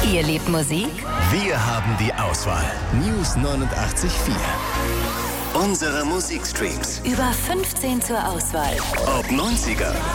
Ihr liebt Musik? Wir haben die Auswahl. News 89.4. Unsere Musikstreams. Über 15 zur Auswahl. Ob 90er,